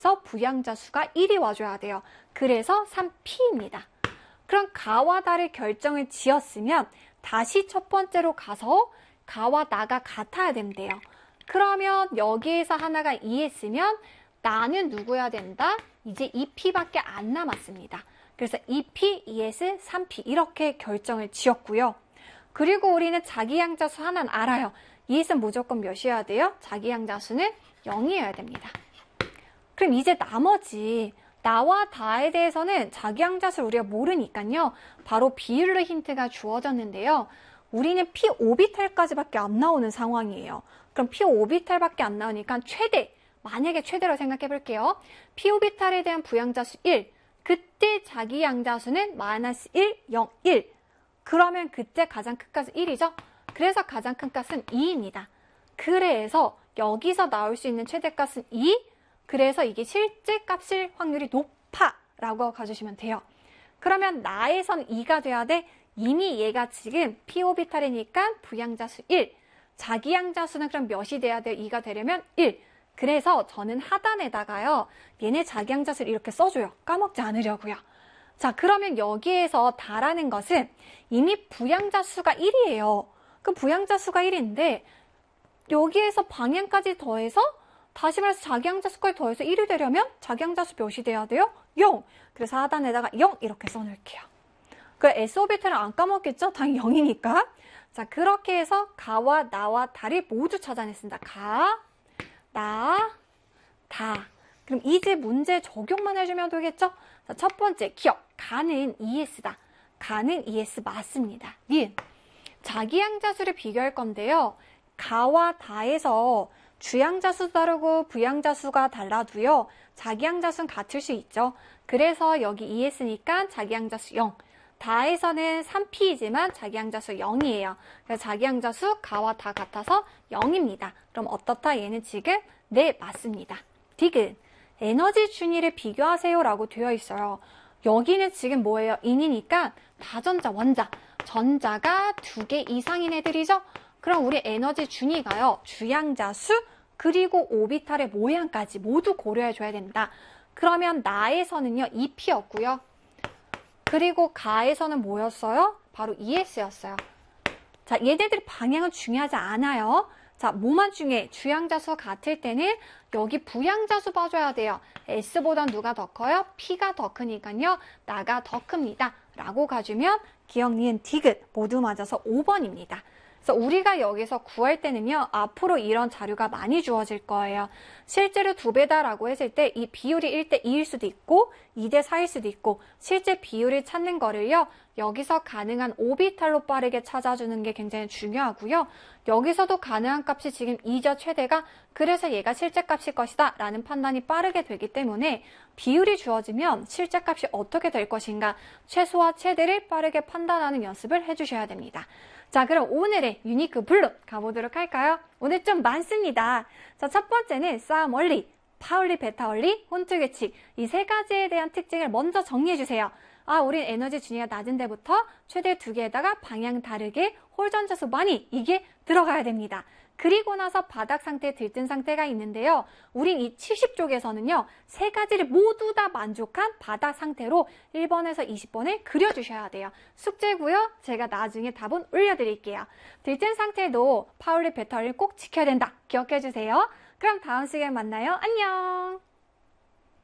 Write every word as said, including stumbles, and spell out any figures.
부양자 수가 일이 와줘야 돼요. 그래서 삼 피입니다. 그럼 가와 다를 결정을 지었으면 다시 첫 번째로 가서 가와 나가 같아야 된대요. 그러면 여기에서 하나가 이했으면 나는 누구야 된다? 이제 이 피밖에 안 남았습니다. 그래서 이 피, 이에스, 삼 피 이렇게 결정을 지었고요. 그리고 우리는 자기양자수 하나는 알아요. 이에스는 무조건 몇이어야 돼요? 자기양자수는 영이어야 됩니다. 그럼 이제 나머지 나와 다에 대해서는 자기양자수를 우리가 모르니까요. 바로 비율로 힌트가 주어졌는데요. 우리는 피 오비탈까지밖에 안 나오는 상황이에요. 그럼 피 오비탈밖에 안 나오니까 최대, 만약에 최대로 생각해 볼게요. 피 오비탈에 대한 부양자수 일, 그때 자기양자수는 마이너스 일, 영, 일. 그러면 그때 가장 큰 값은 일이죠. 그래서 가장 큰 값은 이입니다. 그래서 여기서 나올 수 있는 최대값은 이, 그래서 이게 실제 값일 확률이 높아 라고 가주시면 돼요. 그러면 나에선 이가 돼야 돼. 이미 얘가 지금 피 오비탈이니까 부양자수 일, 자기양자수는 그럼 몇이 돼야 돼요? 이가 되려면 일. 그래서 저는 하단에다가요, 얘네 자기양자수를 이렇게 써줘요. 까먹지 않으려고요. 자, 그러면 여기에서 다라는 것은 이미 부양자수가 일이에요. 그 부양자수가 일인데 여기에서 방향까지 더해서 다시 말해서 자기양자수까지 더해서 일이 되려면 자기양자수 몇이 돼야 돼요? 영. 그래서 하단에다가 영 이렇게 써놓을게요. 그 S 오비탈은 안 까먹겠죠? 당연히 영이니까. 자, 그렇게 해서 가와 나와 다를 모두 찾아냈습니다. 가, 나, 다. 그럼 이제 문제 적용만 해주면 되겠죠? 자, 첫 번째 기억. 가는 이에스다. 가는 이에스 맞습니다. 니은. 자기양자수를 비교할 건데요. 가와 다에서 주양자수 다르고 부양자수가 달라도요. 자기양자수는 같을 수 있죠. 그래서 여기 이에스니까 자기양자수 영. 다에서는 삼 피이지만 자기양자수 영이에요. 그래서 자기양자수 가와 다 같아서 영입니다. 그럼 어떻다? 얘는 지금 네, 맞습니다. 디귿. 에너지 준위를 비교하세요 라고 되어 있어요. 여기는 지금 뭐예요? 인이니까 다전자, 원자. 전자가 두 개 이상인 애들이죠? 그럼 우리 에너지 준위가요. 주양자수 그리고 오비탈의 모양까지 모두 고려해줘야 된다. 그러면 나에서는요. 이 피였고요. 그리고 가에서는 뭐였어요? 바로 이에스였어요. 자, 얘네들 방향은 중요하지 않아요. 자, 뭐만 중요해? 주양자수 같을 때는 여기 부양자수 봐줘야 돼요. S보단 누가 더 커요? P가 더 크니까요. 나가 더 큽니다. 라고 가주면 기억, 니은, 디귿 모두 맞아서 오 번입니다. 그래서 우리가 여기서 구할 때는요. 앞으로 이런 자료가 많이 주어질 거예요. 실제로 두 배다라고 했을 때 이 비율이 일 대 이일 수도 있고 이 대 사일 수도 있고 실제 비율을 찾는 거를요. 여기서 가능한 오비탈로 빠르게 찾아주는 게 굉장히 중요하고요. 여기서도 가능한 값이 지금 이죠 최대가. 그래서 얘가 실제 값일 것이다 라는 판단이 빠르게 되기 때문에 비율이 주어지면 실제 값이 어떻게 될 것인가 최소와 최대를 빠르게 판단하는 연습을 해주셔야 됩니다. 자, 그럼 오늘의 유니크 블록 가보도록 할까요? 오늘 좀 많습니다. 자, 첫 번째는 싸움 원리, 파울리, 베타 원리, 혼투 규칙 이 세 가지에 대한 특징을 먼저 정리해주세요. 아, 우린 에너지 준위가 낮은 데부터 최대 두 개에다가 방향 다르게 홀전자수 많이 이게 들어가야 됩니다. 그리고 나서 바닥 상태, 들뜬 상태가 있는데요. 우린 이 칠십 쪽에서는요. 세 가지를 모두 다 만족한 바닥 상태로 일 번에서 이십 번을 그려주셔야 돼요. 숙제고요. 제가 나중에 답은 올려드릴게요. 들뜬 상태도 파울리, 베타 원리 꼭 지켜야 된다. 기억해주세요. 그럼 다음 시간에 만나요. 안녕!